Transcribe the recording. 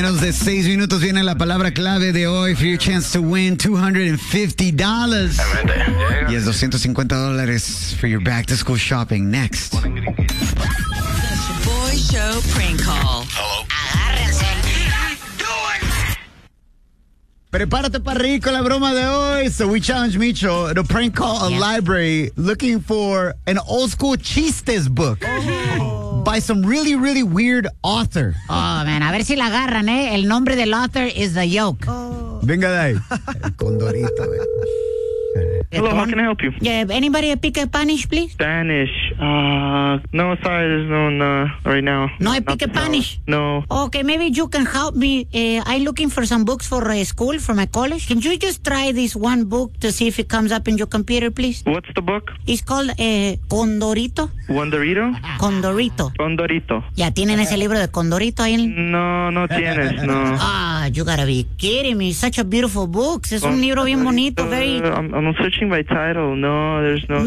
menos de 6 minutos viene la palabra clave de hoy for your chance to win $250. Y es $250 for your back to school shopping. Next. The Boy Show Prank Call. Hello. Agárrense. Prepárate para reír con la broma de hoy. So we challenge Micho to prank call a library looking for an old school chistes book by some really, really weird author. Oh, man, a ver si la agarran, ¿eh? El nombre del author is The Yoke. Venga de ahí. El condorito, Hello, how can I help you? Yeah, anybody speak Spanish, please? Spanish. No, sorry, there's no, right now. No Not speak Spanish? No. Okay, maybe you can help me. I'm looking for some books for school, for my college. Can you just try this one book to see if it comes up in your computer, please? What's the book? It's called Condorito. Wonderito? Condorito. ¿Ya tienen ese libro de Condorito ahí? No tienes, no. Ah, you gotta be kidding me. Such a beautiful book. Es un libro bien bonito, very... I'm searching by title. No, there's no...